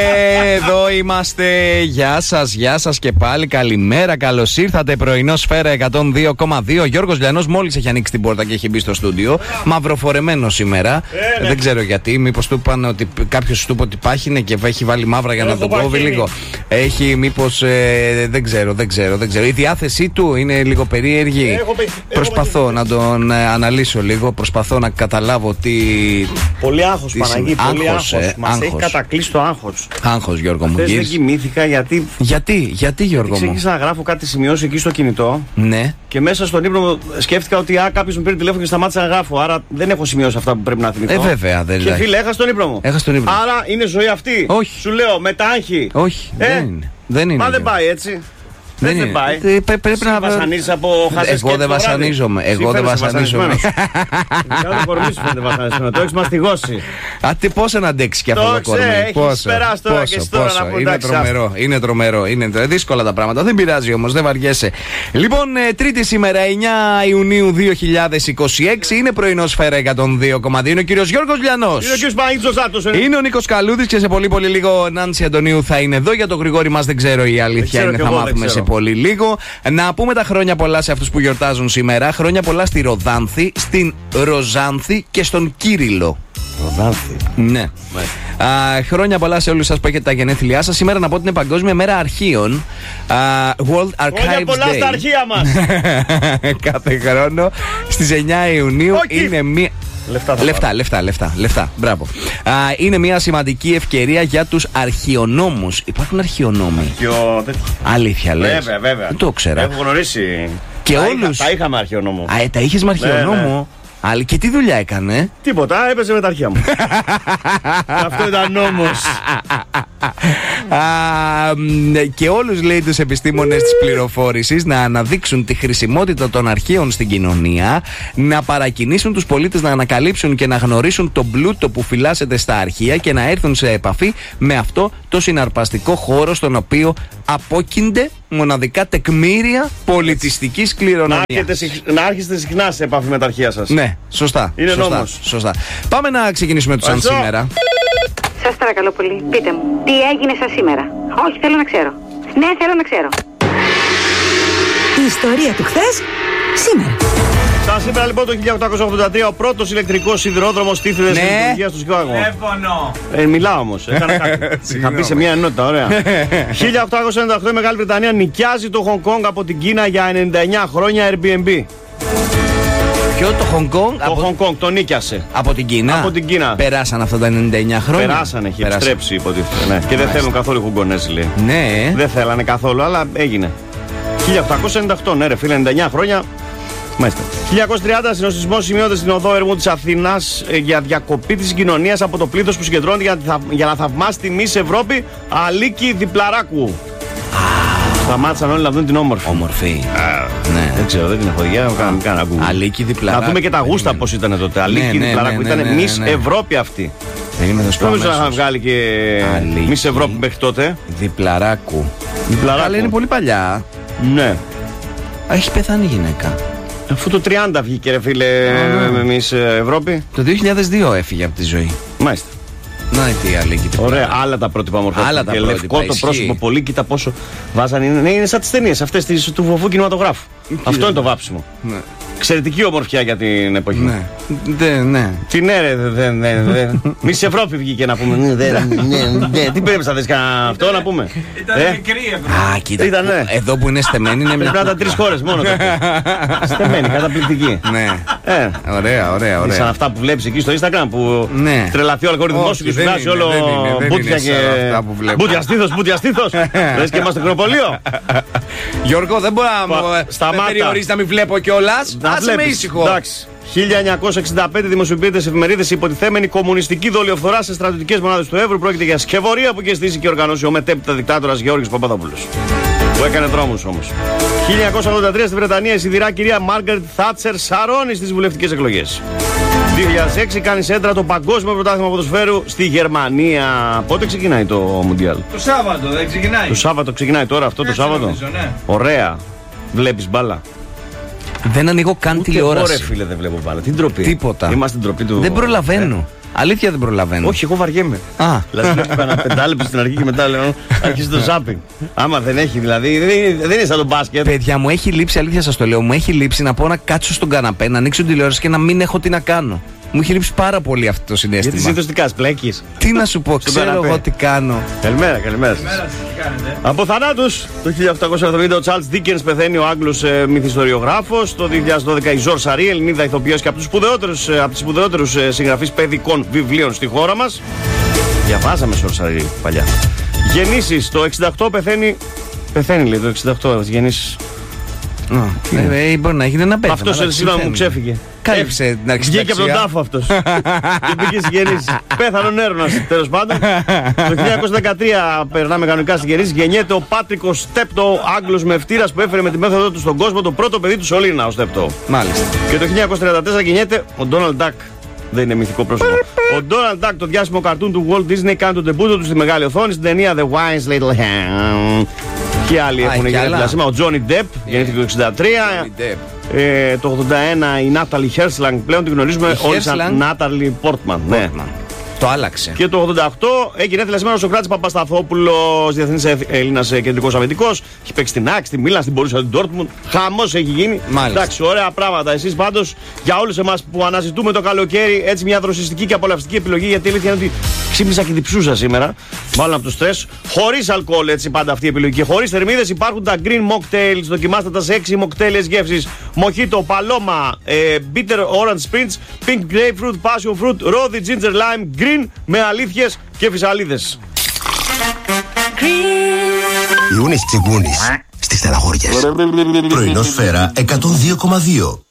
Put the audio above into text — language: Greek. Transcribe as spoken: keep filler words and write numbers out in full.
Εδώ είμαστε. Γεια σας, γεια σας και πάλι. Καλημέρα, καλώς ήρθατε. Πρωινό Σφαίρα εκατόν δύο κόμμα δύο. Γιώργος Λιανός μόλις έχει ανοίξει την πόρτα και έχει μπει στο στούντιο. Μαυροφορεμένο σήμερα. Ε, ναι. Δεν ξέρω γιατί. Μήπως του είπαν ότι κάποιος του είπε ότι πάχινε και έχει βάλει μαύρα για ε, να τον κόβει λίγο. Έχει μήπως. Ε, δεν ξέρω, δεν ξέρω, δεν ξέρω. Η διάθεσή του είναι λίγο περίεργη. Ε, έχω, Προσπαθώ έχω, να τον ε, αναλύσω λίγο. Προσπαθώ να καταλάβω τι. Πολύ άγχος, Παναγί. Πολύ άγχος. Ε, Μας άγχος. έχει κατακλείσει το άγχος. Άγχος, Γιώργο μου. Χθες δεν κοιμήθηκα γιατί. Γιατί, γιατί, Γιώργο μου. Ξεκίνησα να γράφω κάτι σημειώσει εκεί στο κινητό. Ναι. Και μέσα στον ύπνο μου σκέφτηκα ότι α, κάποιος μου πήρε τηλέφωνο και σταμάτησα να γράφω. Άρα δεν έχω σημειώσει αυτά που πρέπει να θυμηθώ. Ε, βέβαια, δεν Και φίλε, έχασα τον ύπνο μου. Έχασα τον ύπνο. Άρα είναι ζωή αυτή. Όχι. Σου λέω, με τα άγχη. Όχι. Ε? Δεν είναι. Δεν είναι. Μα δεν πάει έτσι. Δεν, δεν πάει. Ε, πρέπει να βασανίζεις από χασές. Εγώ δεν βασανίζομαι. Εγώ δεν βασανίζομαι. Κάνω κορμί σου δεν βασανίζομαι. Το έχεις μαστιγώσει. Α, τι πώς να αντέξεις κι αυτό το κορμί. Έχεις περάσει τώρα και τώρα να πω είναι τρομερό. Είναι τρομερό. Είναι δύσκολα τα πράγματα. Δεν πειράζει όμως, δεν βαριέσαι. Λοιπόν, Τρίτη σήμερα, εννιά Ιουνίου δύο χιλιάδες είκοσι έξι. Είναι πρωινό Σφαίρα εκατόν δύο κόμμα δύο. Είναι ο κύριος Γιώργος Λιανός. Είναι ο κύριος Παναγίτης Ζάτος. Είναι ο Νίκος Καλούδης και σε πολύ πολύ λίγο Νάνση Αντωνίου θα είναι εδώ. Για τον Γρηγόρη μας δεν ξέρω η αλήθεια είναι, θα μάθουμε σε πολύ λίγο. Να πούμε τα χρόνια πολλά σε αυτούς που γιορτάζουν σήμερα. Χρόνια πολλά στη Ροδάνθη, στην Ροζάνθη και στον Κύριλλο. Ροδάνθη. Ναι. Α, χρόνια πολλά σε όλους σας που έχετε τα γενέθλιά σας. Σήμερα να πω ότι είναι Παγκόσμια Μέρα Αρχείων. Α, World Archives χρόνια πολλά Day. Στα αρχεία μας. Κάθε χρόνο στις εννιά Ιουνίου. Όχι. Είναι μία. Λεφτά, λεφτά, λεφτά, λεφτά, λεφτά. Μπράβο. Α, είναι μια σημαντική ευκαιρία για τους αρχαιονόμους. Υπάρχουν αρχαιονόμοι. Αρχαιο... Αλήθεια, λες. Βέβαια, βέβαια. Δεν το ξέρα. Έχω γνωρίσει. Και τα όλους. Είχα, τα είχαμε αρχαιονόμο. Α, ε, τα είχες με αρχαιονόμο. Ναι, ναι. Αλλά και τι δουλειά έκανε. Τίποτα, έπαιζε με τα αρχεία μου. Αυτό ήταν νόμος. Και όλους, λέει, τους επιστήμονες της πληροφόρησης να αναδείξουν τη χρησιμότητα των αρχείων στην κοινωνία, να παρακινήσουν τους πολίτες να ανακαλύψουν και να γνωρίσουν τον πλούτο που φυλάσσεται στα αρχεία και να έρθουν σε επαφή με αυτό το συναρπαστικό χώρο στον οποίο απόκεινται μοναδικά τεκμήρια πολιτιστικής κληρονομιάς. Να έρχεστε συχνά σε επαφή με τα αρχεία σας. Ναι, σωστά. Είναι σωστά, νόμος. Σωστά. Πάμε να ξεκινήσουμε τους αν σήμερα. Σας παρακαλώ πολύ, πείτε μου, τι έγινε σας σήμερα. Όχι, θέλω να ξέρω. Ναι, θέλω να ξέρω. Η ιστορία του χθες, σήμερα. Σαν σήμερα λοιπόν το χίλια οκτακόσια ογδόντα τρία ο πρώτος ηλεκτρικός σιδηρόδρομος στήθεται στην λειτουργία στο Σικάγο. Εύωνο. Ε, μιλάω όμως. Έκανα κάτι. Είχα πει σε μια ενότητα, ωραία. χίλια οκτακόσια ενενήντα οκτώ η Μεγάλη Βρετανία νοικιάζει το Χονγκ Κονγκ από την Κίνα για ενενήντα εννιά χρόνια Airbnb. Ποιο το Χονγκ Κονγκ? Το Χονγκ Κονγκ το νίκιασε. Από την Κίνα. Από την Κίνα. Περάσαν αυτά τα ενενήντα εννιά χρόνια. Περάσαν, έχει επιστρέψει υποτίθεται. Ναι. Και δεν θέλουν καθόλου οι Χογκονέζοι, λέει. Ναι. Δεν θέλανε καθόλου, αλλά έγινε. χίλια οκτακόσια ενενήντα οκτώ, ναι, ρε φίλε, ενενήντα εννιά χρόνια. Μάλιστα. χίλια εννιακόσια τριάντα συνοστισμός σημειώνεται στην οδό Ερμού της Αθήνας ε, για διακοπή της συγκοινωνίας από το πλήθος που συγκεντρώνεται για, θα, για να θαυμάσει τη Miss Ευρώπη Αλίκη Διπλαράκου. Σταμάτησαν όλοι να δουν την όμορφη. Όμορφη. Α, ναι. Δεν ξέρω, δεν την έχω δει. Αλίκη Διπλαράκου. Να δούμε και τα γούστα πώς ήταν τότε. Αλίκη ναι, Διπλαράκου. ναι, Ήταν ναι, ναι, Miss ναι. Ευρώπη αυτή. Περίμενε να σου πω. Νομίζω να είχαν βγάλει και Miss Ευρώπη μέχρι τότε. Διπλαράκου. Διπλαράκου. Αλλά είναι πολύ παλιά. Ναι. Έχει πεθάνει η γυναίκα. Αφού το τριάντα βγήκε, ρε φίλε, με Miss Ευρώπη. Το δύο χιλιάδες δύο έφυγε από τη ζωή. Μάλιστα. Να τι Αλίκη. Ωραία, άλλα τα πρότυπα μορφά. Άλλα τα και πρότυπα, λευκό το ισχύει. πρόσωπο, πολύ, κοίτα πόσο βάζανε. Είναι, είναι σαν τις ταινίες αυτές της, του βοβού κινηματογράφου. Αυτό είναι το βάψιμο. Ναι. Εξαιρετική ομορφιά για την εποχή. Ναι. Δε, ναι. Τι ναι, ρε, δεν. Ναι, ναι. Μη Ευρώπη βγήκε να πούμε. Ναι, ναι, ναι. Τι πρέπει να δεις κανένα αυτό να πούμε. Ήταν ε? μικρή Ευρώπη. Α, κοίτα. Ήταν, ναι. Εδώ που είναι στεμένη είναι μια. Πρέπει να ήταν τρεις χώρες μόνο. Στεμένη, καταπληκτική. Ναι. Ε. Ωραία, ωραία, ωραία. Σαν αυτά που βλέπεις εκεί στο Instagram που ναι. τρελαθεί ο αλγοριθμός σου και σου βγάζει όλο μπούτια και. Μπούτια στήθος, μπούτια στήθος. Λες και είμαστε στο Κροπολείο. Γιώργο, δεν μπορεί να με περιορίσει να μην βλέπω κιόλας. Άσε με ήσυχο. χίλια εννιακόσια εξήντα πέντε δημοσιοποιείται σε εφημερίδες η υποτιθέμενη κομμουνιστική δολιοφθορά σε στρατιωτικές μονάδες του Εύρου. Πρόκειται για σκευωρία που είχε στήσει και οργανώσει ο μετέπειτα δικτάτορας Γεώργιος Παπαδόπουλος. Που έκανε δρόμους όμως. χίλια εννιακόσια ογδόντα τρία στη Βρετανία η σιδηρά κυρία Μάργαρετ Θάτσερ σαρώνει στις βουλευτικές εκλογές. δύο χιλιάδες έξι κάνει σέντρα το παγκόσμιο πρωτάθλημα ποδοσφαίρου στη Γερμανία. Πότε ξεκινάει το Μουντιάλ? Το Σάββατο, δεν ξεκινάει. Το Σάββατο ξεκινάει τώρα αυτό το Σάββατο. Νομίζω, ναι. Ωραία. Βλέπεις μπάλα? Δεν ανοίγω καν Ούτε τηλεόραση. Ωραία, φίλε, δεν βλέπω μπάλα. Τι ντροπή. Τίποτα. Είμαστε ντροπή του. Δεν προλαβαίνω. Ε, Αλήθεια δεν προλαβαίνω. Όχι, εγώ βαριέμαι. Α. Δηλαδή λέω έκανα πέντε λεπτά στην αρχή και μετά λέω αρχίζει το ζάπινγκ. Άμα δεν έχει δηλαδή, δεν, δεν είναι σαν το μπάσκετ. Παιδιά, μου έχει λείψει, αλήθεια σας το λέω, μου έχει λείψει να πω να κάτσω στον καναπέ, να ανοίξω τηλεόραση και να μην έχω τι να κάνω. Μου έχει λείψει πάρα πολύ αυτό το συνέστημα. Γιατί συνήθως τι κάνεις, πλέκεις. Τι να σου πω, ξέρω εγώ τι κάνω. Καλημέρα, καλημέρα σας. Από θανάτους, το χίλια οκτακόσια εβδομήντα ο Charles Dickens πεθαίνει, ο Άγγλος ε, μυθιστοριογράφος. Το δύο χιλιάδες δώδεκα η Ζορ Σαρή, Ελληνίδα ηθοποιός και από τους σπουδαιότερους, ε, από τους σπουδαιότερους ε, συγγραφείς παιδικών βιβλίων στη χώρα μας. Διαβάζαμε Ζορ Σαρή παλιά. Γεννήσεις, το εξήντα οκτώ πεθαίνει. Πεθαίνει λέει το εξήντα οκτώ, γεννήσεις. Ε, ε, μπορεί να γίνει ένα πέθαμα. Αυτός εσύ μου ξέφυγε. Κάλυψε την αρχή. Βγήκε από τον τάφο αυτός. Και πήγε στις γεννήσεις. Πέθανε νέρονας τέλος πάντων. Το χίλια εννιακόσια δεκατρία περνάμε κανονικά στις γεννήσεις. Γεννιέται ο Πάτρικος Στέπτο, Άγγλος μευτήρας που έφερε με τη μέθοδο του στον κόσμο το πρώτο παιδί του Σολίνα, ο Στέπτο. Μάλιστα. Και το χίλια εννιακόσια τριάντα τέσσερα γεννιέται ο Ντόναλντ Ντακ. Δεν είναι μυθικό πρόσωπο. Ο Ντόναλντ Ντακ, το διάσημο καρτούν του Walt Disney, κάνει τον τεμπούτο του στη μεγάλη οθόνη στην ταινία The Wise Little Hand. Και άλλοι έχουν γεννηθεί σήμερα. Ο Τζόνι Ντεπ γεννήθηκε το εξήντα τρία. Ε, το ογδόντα ένα η Νάταλι Χέρσλανγκ, πλέον την γνωρίζουμε όλοι σαν Νάταλι Πόρτμαν. Ναι. Το άλλαξε. Και το ογδόντα οκτώ έγινε θελασμένο ο Σοκράτης Παπασταθόπουλος, διεθνής Έλληνας κεντρικός αμυντικός. Έχει παίξει στην Άξ, στη Μίλαν, στην Μπορούσια, την Ντόρτμουντ. Χαμός έχει γίνει. Μάλιστα. Εντάξει, ωραία πράγματα. Εσείς πάντως για όλους εμάς που αναζητούμε το καλοκαίρι έτσι μια δροσιστική και απολαυστική επιλογή, γιατί η αλήθεια είναι ότι ξύπνησα και διψούσα σήμερα. Μάλλον από το στρες. Χωρίς αλκοόλ έτσι πάντα αυτή η επιλογή. Και χωρίς θερμίδες υπάρχουν τα Green Mocktails. Δοκιμάστε τα σε έξι mocktails γεύσεις. Mojito, Paloma, ε, Bitter Orange Spritz, Pink Grapefruit, Passion Fruit, Rosy Ginger Lime, Green με αλήθειες και φυσαλίδες. Ιούνις Τσιγκούνης στις Στελαχώριες. Πρωινό Σφαίρα εκατόν δύο κόμμα δύο.